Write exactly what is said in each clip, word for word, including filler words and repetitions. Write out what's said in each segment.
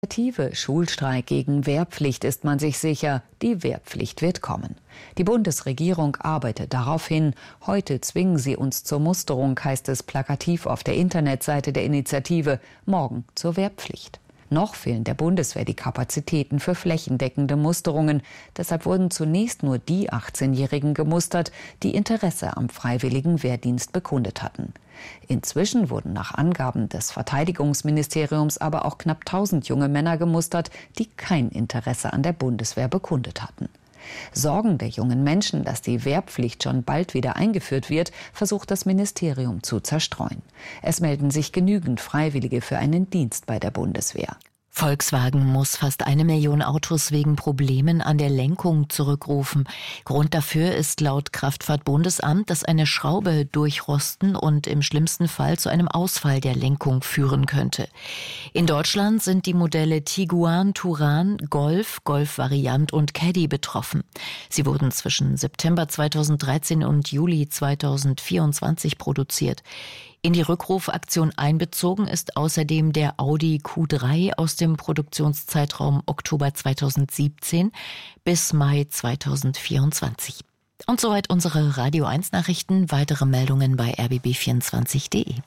Initiative Schulstreik gegen Wehrpflicht ist man sich sicher, die Wehrpflicht wird kommen. Die Bundesregierung arbeitet darauf hin. Heute zwingen sie uns zur Musterung, heißt es plakativ auf der Internetseite der Initiative, morgen zur Wehrpflicht. Noch fehlen der Bundeswehr die Kapazitäten für flächendeckende Musterungen. Deshalb wurden zunächst nur die achtzehnjährigen gemustert, die Interesse am freiwilligen Wehrdienst bekundet hatten. Inzwischen wurden nach Angaben des Verteidigungsministeriums aber auch knapp tausend junge Männer gemustert, die kein Interesse an der Bundeswehr bekundet hatten. Sorgen der jungen Menschen, dass die Wehrpflicht schon bald wieder eingeführt wird, versucht das Ministerium zu zerstreuen. Es melden sich genügend Freiwillige für einen Dienst bei der Bundeswehr. Volkswagen muss fast eine Million Autos wegen Problemen an der Lenkung zurückrufen. Grund dafür ist laut Kraftfahrtbundesamt, dass eine Schraube durchrosten und im schlimmsten Fall zu einem Ausfall der Lenkung führen könnte. In Deutschland sind die Modelle Tiguan, Touran, Golf, Golf-Variant und Caddy betroffen. Sie wurden zwischen September zweitausenddreizehn und Juli zweitausendvierundzwanzig produziert. In die Rückrufaktion einbezogen ist außerdem der Audi Q drei aus dem Produktionszeitraum Oktober zweitausendsiebzehn bis Mai zweitausendvierundzwanzig. Und soweit unsere Radio eins Nachrichten. Weitere Meldungen bei r b b vierundzwanzig punkt d e.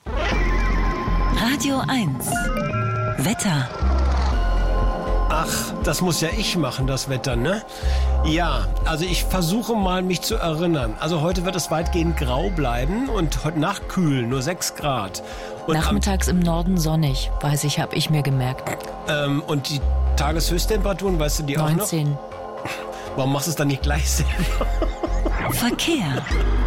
Radio eins Wetter. Ach, das muss ja ich machen, das Wetter, ne? Ja, also ich versuche mal, mich zu erinnern. Also heute wird es weitgehend grau bleiben und heute Nacht kühl, nur sechs Grad. Und Nachmittags im Norden sonnig, weiß ich, habe ich mir gemerkt. Ähm, und die Tageshöchsttemperaturen, weißt du die auch noch? neunzehn. Warum machst du es dann nicht gleich selber? Verkehr.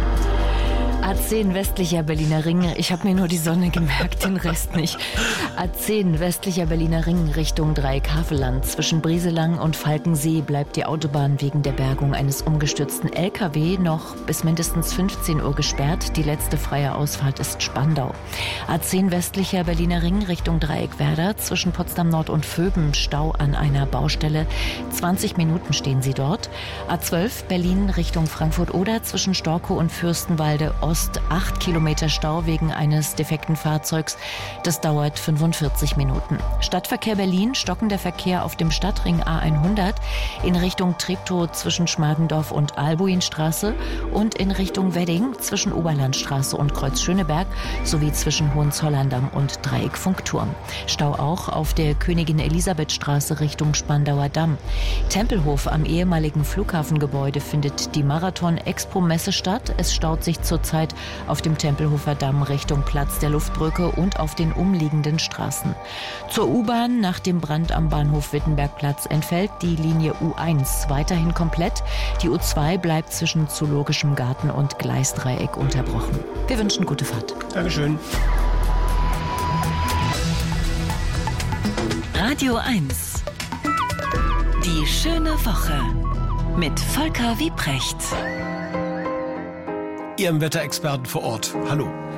A zehn westlicher Berliner Ring, ich habe mir nur die Sonne gemerkt, den Rest nicht. A zehn westlicher Berliner Ring Richtung Dreieck-Havelland. Zwischen Brieselang und Falkensee bleibt die Autobahn wegen der Bergung eines umgestürzten L K W noch bis mindestens fünfzehn Uhr gesperrt. Die letzte freie Ausfahrt ist Spandau. A zehn westlicher Berliner Ring Richtung Dreieck-Werder. Zwischen Potsdam Nord und Vöben Stau an einer Baustelle. zwanzig Minuten stehen sie dort. A zwölf Berlin Richtung Frankfurt-Oder. Zwischen Storkow und Fürstenwalde Ost acht Kilometer Stau wegen eines defekten Fahrzeugs. Das dauert fünfundvierzig Minuten. Stadtverkehr Berlin, stockender Verkehr auf dem Stadtring A hundert in Richtung Treptow zwischen Schmargendorf und Albuinstraße und in Richtung Wedding zwischen Oberlandstraße und Kreuz Schöneberg sowie zwischen Hohenzollern-Damm und Dreieck-Funkturm. Stau auch auf der Königin-Elisabeth-Straße Richtung Spandauer Damm. Tempelhof am ehemaligen Flughafengebäude findet die Marathon-Expo-Messe statt. Es staut sich zurzeit auf dem Tempelhofer Damm Richtung Platz der Luftbrücke und auf den umliegenden Straßen. Zur U-Bahn nach dem Brand am Bahnhof Wittenbergplatz entfällt die Linie U eins weiterhin komplett. Die U zwei bleibt zwischen Zoologischem Garten und Gleisdreieck unterbrochen. Wir wünschen gute Fahrt. Dankeschön. Radio eins. Die schöne Woche mit Volker Wiebrecht. Ihrem Wetterexperten vor Ort. Hallo.